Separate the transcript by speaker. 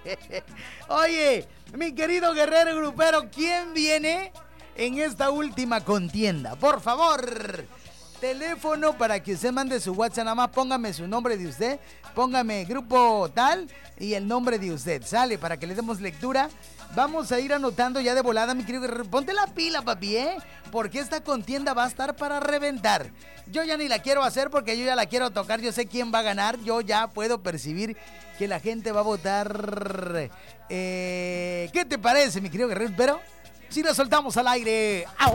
Speaker 1: Oye, mi querido guerrero grupero, ¿quién viene en esta última contienda? Por favor, teléfono para que usted mande su WhatsApp, nada más póngame su nombre de usted, póngame grupo tal y el nombre de usted, sale, para que le demos lectura. Vamos a ir anotando ya de volada, mi querido guerrero. Ponte la pila, papi, porque esta contienda va a estar para reventar. Yo ya ni la quiero hacer porque yo ya la quiero tocar, yo sé quién va a ganar, yo ya puedo percibir que la gente va a votar. ¿Qué te parece, mi querido guerrero? Pero si lo soltamos al aire ahora.